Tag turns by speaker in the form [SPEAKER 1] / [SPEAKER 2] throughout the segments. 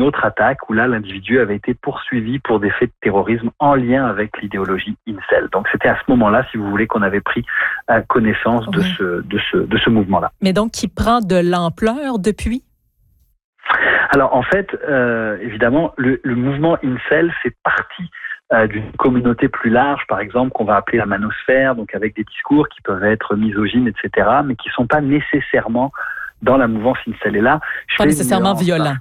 [SPEAKER 1] une autre attaque où là, l'individu avait été poursuivi pour des faits de terrorisme en lien avec l'idéologie incel. Donc, c'était à ce moment-là, si vous voulez, qu'on avait pris connaissance de ce mouvement-là.
[SPEAKER 2] Mais donc, qui prend de l'ampleur depuis?
[SPEAKER 1] Alors, en fait, évidemment, le mouvement incel fait partie d'une communauté plus large, par exemple, qu'on va appeler la manosphère, donc avec des discours qui peuvent être misogynes, etc., mais qui ne sont pas nécessairement dans la mouvance incel. Et là,
[SPEAKER 2] pas nécessairement violents.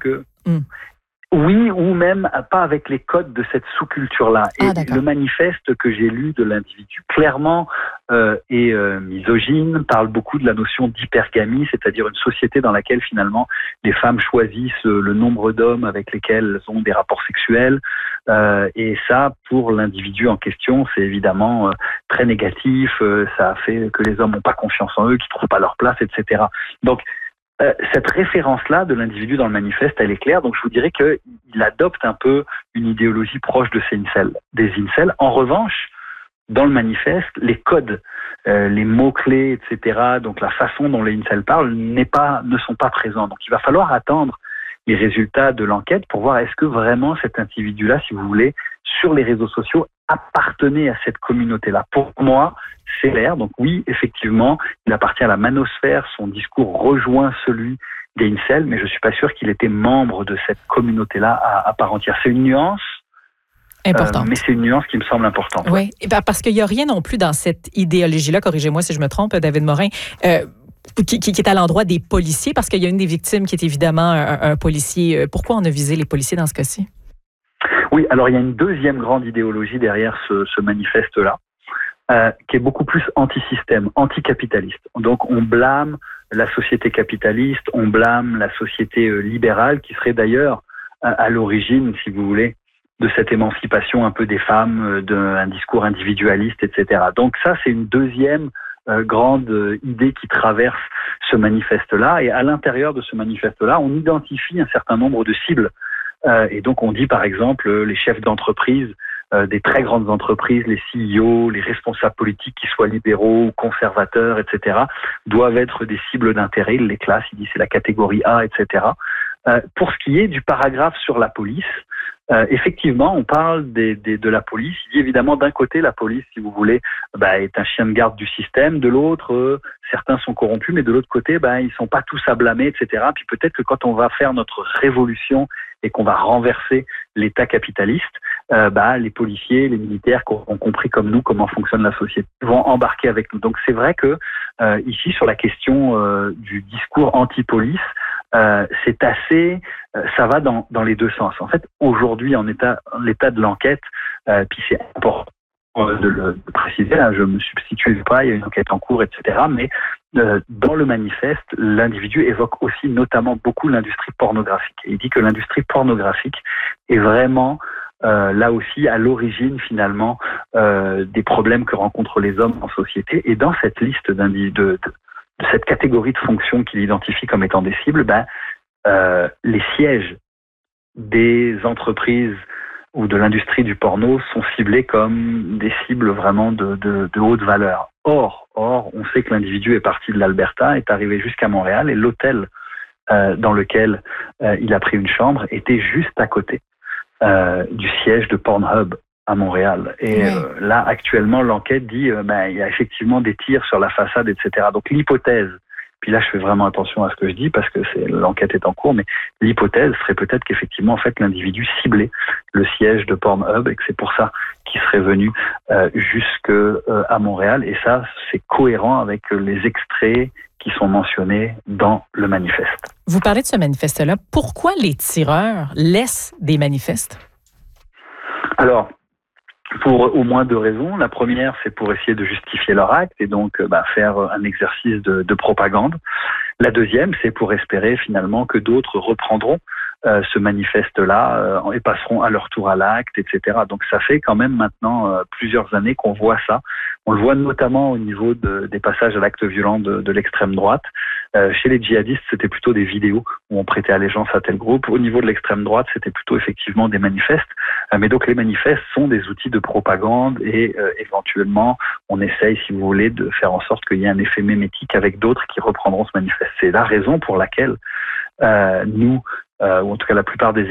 [SPEAKER 1] Oui, ou même pas avec les codes de cette sous-culture-là. Et le manifeste que j'ai lu de l'individu, clairement, est misogyne, parle beaucoup de la notion d'hypergamie, c'est-à-dire une société dans laquelle, finalement, les femmes choisissent le nombre d'hommes avec lesquels elles ont des rapports sexuels. Et ça, pour l'individu en question, c'est évidemment très négatif. Ça fait que les hommes n'ont pas confiance en eux, qu'ils ne trouvent pas leur place, etc. Donc, cette référence-là de l'individu dans le manifeste, elle est claire. Donc, je vous dirais qu'il adopte un peu une idéologie proche de des incels. En revanche, dans le manifeste, les codes, les mots-clés, etc., donc la façon dont les incels parlent ne sont pas présents. Donc, il va falloir attendre les résultats de l'enquête pour voir est-ce que vraiment cet individu-là, si vous voulez, sur les réseaux sociaux, appartenait à cette communauté-là. Pour moi, c'est clair. Donc oui, effectivement, il appartient à la manosphère. Son discours rejoint celui des incels, mais je ne suis pas sûr qu'il était membre de cette communauté-là à part entière. C'est une nuance importante. Mais c'est une nuance qui me semble importante.
[SPEAKER 2] Oui, parce qu'il n'y a rien non plus dans cette idéologie-là, corrigez-moi si je me trompe, David Morin, qui est à l'endroit des policiers, parce qu'il y a une des victimes qui est évidemment un policier. Pourquoi on a visé les policiers dans ce cas-ci?
[SPEAKER 1] Oui, alors il y a une deuxième grande idéologie derrière ce manifeste-là, qui est beaucoup plus anti-système, anticapitaliste. Donc on blâme la société capitaliste, on blâme la société libérale, qui serait d'ailleurs à l'origine, si vous voulez, de cette émancipation un peu des femmes, d'un discours individualiste, etc. Donc ça, c'est une deuxième grande idée qui traverse ce manifeste-là. Et à l'intérieur de ce manifeste-là, on identifie un certain nombre de cibles. Et donc on dit par exemple les chefs d'entreprise, des très grandes entreprises, les CEO, les responsables politiques, qui soient libéraux ou conservateurs, etc., doivent être des cibles d'intérêt. Il les classe, il dit c'est la catégorie A, etc. Pour ce qui est du paragraphe sur la police, effectivement, on parle de la police. Il dit évidemment, d'un côté, la police, si vous voulez, est un chien de garde du système. De l'autre, certains sont corrompus, mais de l'autre côté, ils sont pas tous à blâmer, etc. Puis peut-être que quand on va faire notre révolution et qu'on va renverser l'État capitaliste, les policiers, les militaires qui ont compris comme nous comment fonctionne la société vont embarquer avec nous. Donc c'est vrai que ici, sur la question du discours anti-police, c'est assez, ça va dans les deux sens. En fait, aujourd'hui, en l'état de l'enquête, puis c'est important de le préciser, là, je me substitue pas, il y a une enquête en cours, etc. Mais dans le manifeste, l'individu évoque aussi notamment beaucoup l'industrie pornographique. Et il dit que l'industrie pornographique est vraiment là aussi à l'origine finalement des problèmes que rencontrent les hommes en société. Et dans cette liste de cette catégorie de fonctions qu'il identifie comme étant des cibles, les sièges des entreprises ou de l'industrie du porno sont ciblés comme des cibles vraiment de haute valeur. Or, on sait que l'individu est parti de l'Alberta, est arrivé jusqu'à Montréal, et l'hôtel dans lequel il a pris une chambre était juste à côté du siège de Pornhub à Montréal. Et là, actuellement, l'enquête dit il y a effectivement des tirs sur la façade, etc. Donc l'hypothèse, puis là je fais vraiment attention à ce que je dis parce que l'enquête est en cours, mais l'hypothèse serait peut-être qu'effectivement, en fait, l'individu ciblait le siège de Pornhub et que c'est pour ça qu'il serait venu jusqu'à Montréal. Et ça, c'est cohérent avec les extraits qui sont mentionnés dans le manifeste.
[SPEAKER 2] Vous parlez de ce manifeste-là. Pourquoi les tireurs laissent des manifestes?
[SPEAKER 1] Alors, pour au moins deux raisons. La première, c'est pour essayer de justifier leur acte et donc faire un exercice de propagande. La deuxième, c'est pour espérer finalement que d'autres reprendront ce manifeste-là et passeront à leur tour à l'acte, etc. Donc ça fait quand même maintenant plusieurs années qu'on voit ça. On le voit notamment au niveau des passages à l'acte violent de l'extrême droite. Chez les djihadistes, c'était plutôt des vidéos où on prêtait allégeance à tel groupe. Au niveau de l'extrême droite, c'était plutôt effectivement des manifestes. Mais donc les manifestes sont des outils de propagande et éventuellement on essaye, si vous voulez, de faire en sorte qu'il y ait un effet mémétique avec d'autres qui reprendront ce manifeste. C'est la raison pour laquelle nous, ou en tout cas la plupart des